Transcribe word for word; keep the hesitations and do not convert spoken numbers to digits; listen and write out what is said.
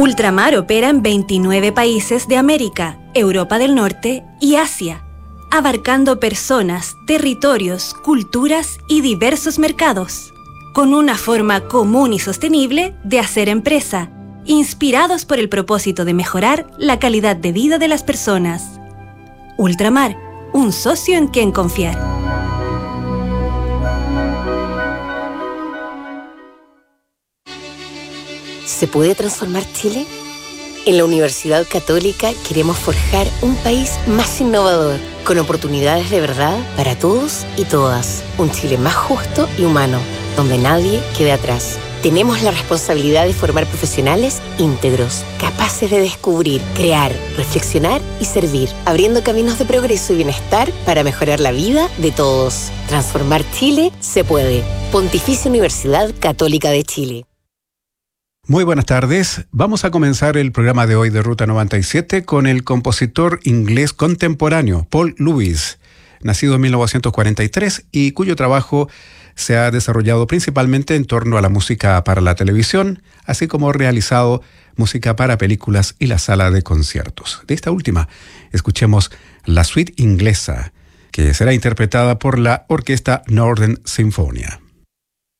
Ultramar opera en veintinueve países de América, Europa del Norte y Asia, abarcando personas, territorios, culturas y diversos mercados, con una forma común y sostenible de hacer empresa, inspirados por el propósito de mejorar la calidad de vida de las personas. Ultramar, un socio en quien confiar. ¿Se puede transformar Chile? En la Universidad Católica queremos forjar un país más innovador, con oportunidades de verdad para todos y todas. Un Chile más justo y humano, donde nadie quede atrás. Tenemos la responsabilidad de formar profesionales íntegros, capaces de descubrir, crear, reflexionar y servir, abriendo caminos de progreso y bienestar para mejorar la vida de todos. Transformar Chile se puede. Pontificia Universidad Católica de Chile. Muy buenas tardes. Vamos a comenzar el programa de hoy de Ruta noventa y siete con el compositor inglés contemporáneo Paul Lewis, nacido en mil novecientos cuarenta y tres y cuyo trabajo se ha desarrollado principalmente en torno a la música para la televisión, así como realizado música para películas y la sala de conciertos. De esta última, escuchemos la suite inglesa, que será interpretada por la orquesta Northern Sinfonia.